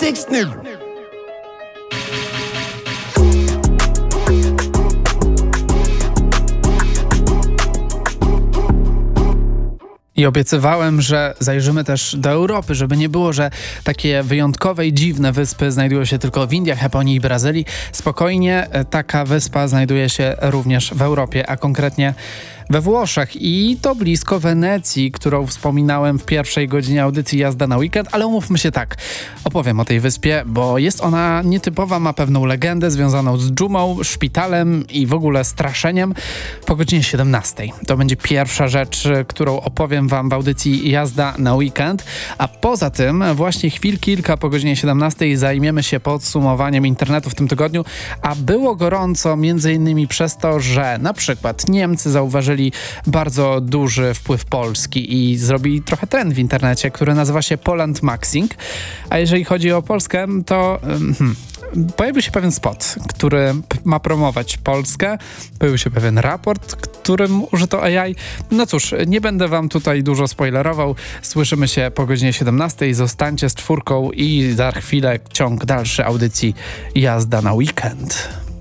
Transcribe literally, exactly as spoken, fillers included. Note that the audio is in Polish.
six nigga. I obiecywałem, że zajrzymy też do Europy, żeby nie było, że takie wyjątkowe i dziwne wyspy znajdują się tylko w Indiach, Japonii i Brazylii. Spokojnie, taka wyspa znajduje się również w Europie, a konkretnie we Włoszech i to blisko Wenecji, którą wspominałem w pierwszej godzinie audycji Jazda na Weekend, ale umówmy się tak, opowiem o tej wyspie, bo jest ona nietypowa, ma pewną legendę związaną z dżumą, szpitalem i w ogóle straszeniem po godzinie siedemnastej. To będzie pierwsza rzecz, którą opowiem wam w audycji Jazda na Weekend, a poza tym właśnie chwil kilka po godzinie siedemnastej zajmiemy się podsumowaniem internetu w tym tygodniu, a było gorąco między innymi przez to, że na przykład Niemcy zauważyli bardzo duży wpływ Polski i zrobili trochę trend w internecie, który nazywa się Poland Maxing. A jeżeli chodzi o Polskę, to hmm, pojawił się pewien spot, który ma promować Polskę. Pojawił się pewien raport, którym użyto A I. No cóż, nie będę wam tutaj dużo spoilerował. Słyszymy się po godzinie siedemnastej. Zostańcie z czwórką i za chwilę ciąg dalszy audycji Jazda na Weekend.